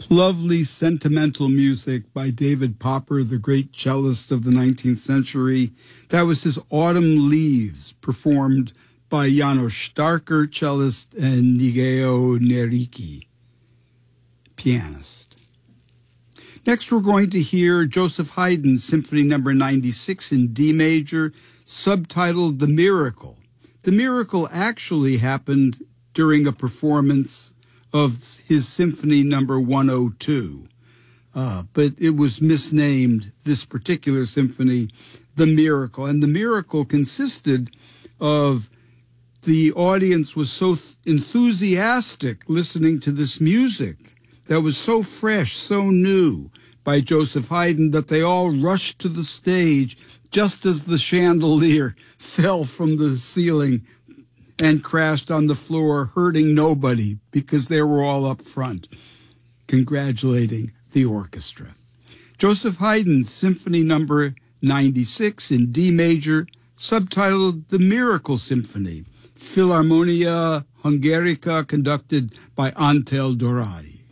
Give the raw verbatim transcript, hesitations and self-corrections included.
Lovely sentimental music by David Popper, the great cellist of the nineteenth century. That was his Autumn Leaves, performed by János Starker, cellist, and Nigeo Neriki, pianist. Next, we're going to hear Joseph Haydn's Symphony Number ninety-six in D major, subtitled The Miracle. The Miracle actually happened during a performance of his Symphony Number one oh two, uh, but it was misnamed, this particular symphony, The Miracle. And The Miracle consisted of the audience was so th- enthusiastic listening to this music that was so fresh, so new by Joseph Haydn that they all rushed to the stage just as the chandelier fell from the ceiling and crashed on the floor, hurting nobody because they were all up front, congratulating the orchestra. Joseph Haydn's Symphony Number ninety-six in D major, subtitled The Miracle Symphony, Philharmonia Hungarica, conducted by Antal Dorády.